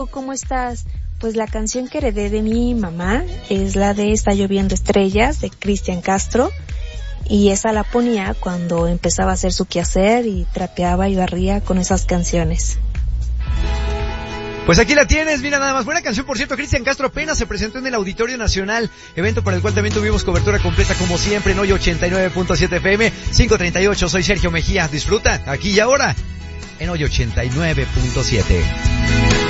¿Cómo estás? Pues la canción que heredé de mi mamá es la de Está lloviendo estrellas de Cristian Castro, y esa la ponía cuando empezaba a hacer su quehacer y trapeaba y barría con esas canciones. Pues aquí la tienes, mira nada más, buena canción. Por cierto, Cristian Castro apenas se presentó en el Auditorio Nacional, evento para el cual también tuvimos cobertura completa como siempre en hoy 89.7 FM, 5:38, soy Sergio Mejía, disfruta aquí y ahora en hoy 89.7.